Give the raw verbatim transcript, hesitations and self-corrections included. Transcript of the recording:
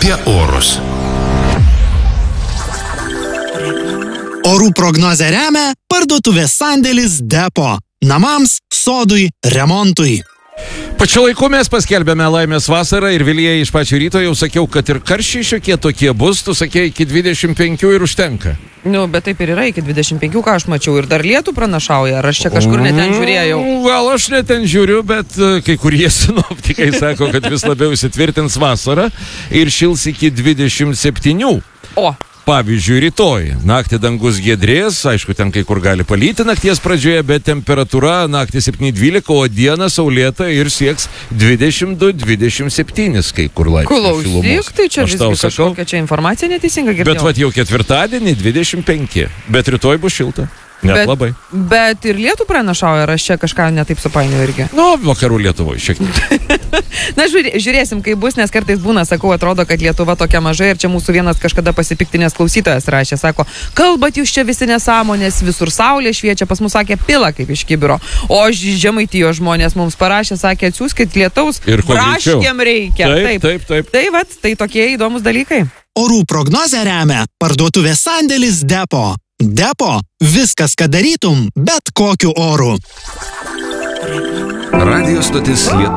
apie orus. Orų prognozę remia parduotuvės sandėlis Depo. Namams, sodui, remontui. Pačiu laiku mes paskelbėme laimės vasarą ir Vilija iš pačio ryto jau sakiau, kad ir karščiai šiokie tokie bus, tu sakei iki dvidešimt penkių ir užtenka. Nu, bet taip ir yra, iki dvidešimt penkių, ką aš mačiau, ir dar lietų pranašauja, ar aš čia kažkur neten žiūrėjau? Gal aš neten žiūriu, bet kai kurie sinoptikai sako, kad vis labiau įsitvirtins vasarą ir šils iki dvidešimt septynių. O! Pavyzdžiui, rytoj. Naktį dangus giedrės, aišku, ten kai kur gali palyti nakties pradžioje, bet temperatūra naktį septyni dvylika, o dieną saulėta ir sieks dvidešimt du dvidešimt septyni, kai kur laipsnių šilumos. Klausyk, tai čia visgi kažkokia čia informacija neteisinga girdėjau. Bet vat jau ketvirtadienį dvidešimt penki, bet rytoj bus šilta. Net bet, labai. Bet ir lietų pranašauja, ar aš čia kažką netaip supainioju irgi? Nu, vakarų Lietuvoje šiek tiek. Na, žiūrė, žiūrėsim, kaip bus, nes kartais būna, sakau, atrodo, kad Lietuva tokia maža ir čia mūsų vienas kažkada pasipiktinės klausytojas rašė, sako, kalbat jūs čia visi nesąmonės, visur saulė šviečia, pas mus sakė pila kaip iš kibiro, o Žemaitijos žmonės mums parašė, sakė, atsiųskit lietaus, braškėm reikia. Taip, taip, taip. Tai vat, tai tokie įdomus dalykai. Orų prognozę remia parduotuvės sandėlis Depo. Depo – viskas, ką darytum, bet kokiu oru. Radio stotis Lietuva.